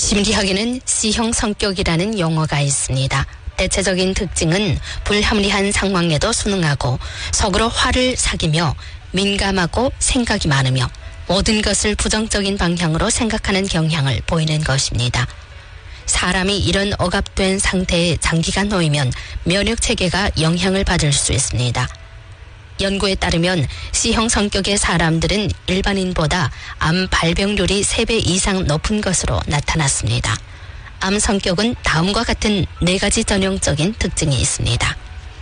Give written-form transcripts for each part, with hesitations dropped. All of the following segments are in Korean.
심리학에는 C형 성격이라는 용어가 있습니다. 대체적인 특징은 불합리한 상황에도 순응하고 속으로 화를 사귀며 민감하고 생각이 많으며 모든 것을 부정적인 방향으로 생각하는 경향을 보이는 것입니다. 사람이 이런 억압된 상태에 장기간 놓이면 면역체계가 영향을 받을 수 있습니다. 연구에 따르면 C형 성격의 사람들은 일반인보다 암 발병률이 3배 이상 높은 것으로 나타났습니다. 암 성격은 다음과 같은 4가지 전형적인 특징이 있습니다.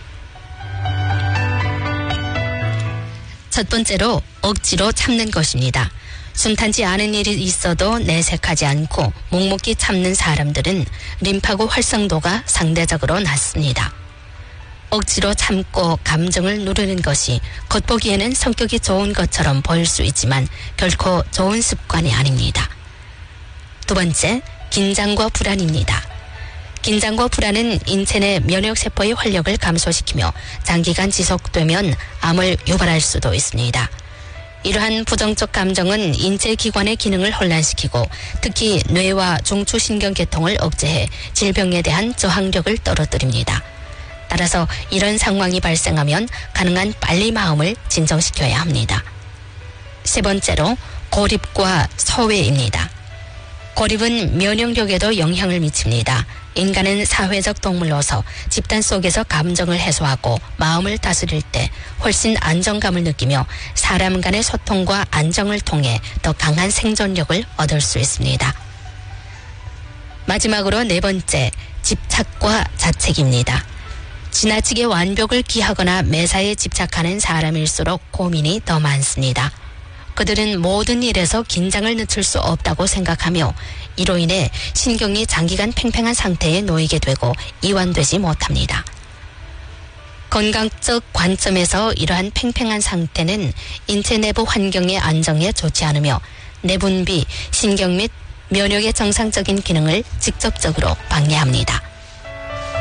첫 번째로 억지로 참는 것입니다. 순탄치 않은 일이 있어도 내색하지 않고 묵묵히 참는 사람들은 림파구 활성도가 상대적으로 낮습니다. 억지로 참고 감정을 누르는 것이 겉보기에는 성격이 좋은 것처럼 보일 수 있지만 결코 좋은 습관이 아닙니다. 두 번째, 긴장과 불안입니다. 긴장과 불안은 인체 내 면역세포의 활력을 감소시키며 장기간 지속되면 암을 유발할 수도 있습니다. 이러한 부정적 감정은 인체 기관의 기능을 혼란시키고 특히 뇌와 중추신경계통을 억제해 질병에 대한 저항력을 떨어뜨립니다. 따라서 이런 상황이 발생하면 가능한 빨리 마음을 진정시켜야 합니다. 세 번째로 고립과 소외입니다. 고립은 면역력에도 영향을 미칩니다. 인간은 사회적 동물로서 집단 속에서 감정을 해소하고 마음을 다스릴 때 훨씬 안정감을 느끼며 사람 간의 소통과 안정을 통해 더 강한 생존력을 얻을 수 있습니다. 마지막으로 네 번째, 집착과 자책입니다. 지나치게 완벽을 기하거나 매사에 집착하는 사람일수록 고민이 더 많습니다. 그들은 모든 일에서 긴장을 늦출 수 없다고 생각하며 이로 인해 신경이 장기간 팽팽한 상태에 놓이게 되고 이완되지 못합니다. 건강적 관점에서 이러한 팽팽한 상태는 인체 내부 환경의 안정에 좋지 않으며 내분비, 신경 및 면역의 정상적인 기능을 직접적으로 방해합니다.